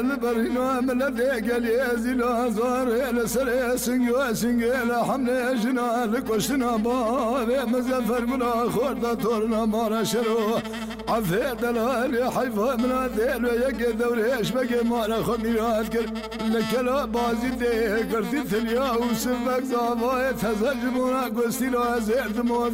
البرينا من الدقل يزيل زار لسر سنجو سنجل حمل جنا لكوشنا باب مزفر من خورد تورنا مارا شرو عفيت دلال حيفا من الدل ويك دوريش بقي مارا خميرات كر لكلا بازي دي كرتي ثليا وسبك زابايت هزج مونا قوستي لو زيرت مور